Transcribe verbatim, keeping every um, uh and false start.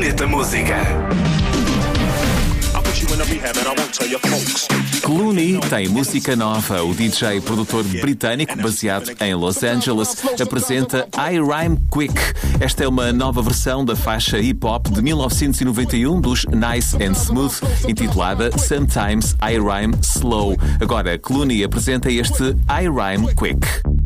Planeta Música. Clooney tem música nova. O D J produtor britânico, baseado em Los Angeles, apresenta I Rhyme Quick. Esta é uma nova versão da faixa hip-hop de mil novecentos e noventa e um dos Nice and Smooth, intitulada Sometimes I Rhyme Slow. Agora, Clooney apresenta este I Rhyme Quick.